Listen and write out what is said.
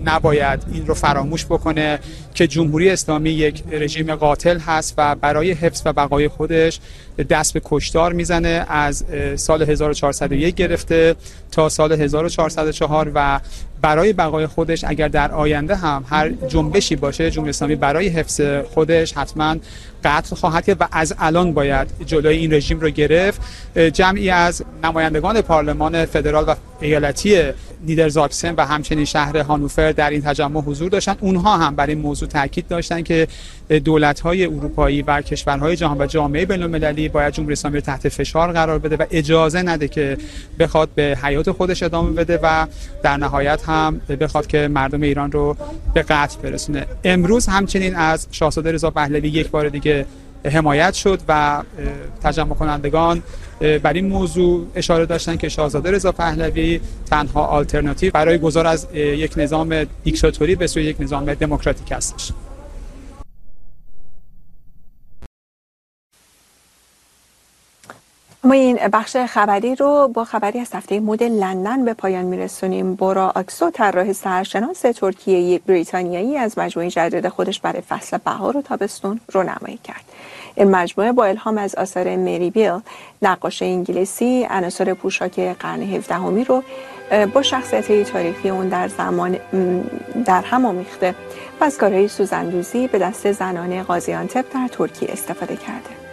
نباید این رو فراموش بکنه که جمهوری اسلامی یک رژیم قاتل هست و برای حفظ و بقای خودش دست به کشتار میزنه از سال 1401 گرفته تا سال 1404 و برای بقای خودش اگر در آینده هم هر جنبشی باشه جمهوری اسلامی برای حفظ خودش حتما قتل خواهد کرد و از الان باید جلوی این رژیم رو گرفت. جمعی از نمایندگان پارلمان فدرال و ایالتی نیدرزاکسن و همچنین شهر هانوفر در این تجمع حضور داشتن. اونها هم برای این موضوع تاکید داشتن که دولت‌های اروپایی و کشورهای جهان و جامعه بین‌المللی باید جمهوری اسلامی رو تحت فشار قرار بده و اجازه نده که بخواد به حیات خودش ادامه بده و در نهایت هم بخواد که مردم ایران رو به قتل برسونه. امروز همچنین از شاهزاده رضا پهلوی یک بار دیگه حمایت شد و تجمع کنندگان بر این موضوع اشاره داشتن که شاهزاده رضا پهلوی تنها آلترناتیو برای گذار از یک نظام دیکتاتوری به سوی یک نظام دموکراتیک هستش. ما این بخش خبری رو با خبری از هفته مد لندن به پایان میرسونیم. بورا آکسو طراح سرشناس ترکیه‌ای بریتانیایی از مجموعه جدید خودش برای فصل بهار و تابستون رونمایی کرد. این مجموعه با الهام از آثار مری بیل، نقاش انگلیسی، عناصر پوشاک قرن 17 رو با شخصیت‌های تاریخی اون در هم آمیخته و از کارهای سوزندوزی به دست زنان قازیانتپ در ترکیه استفاده کرده.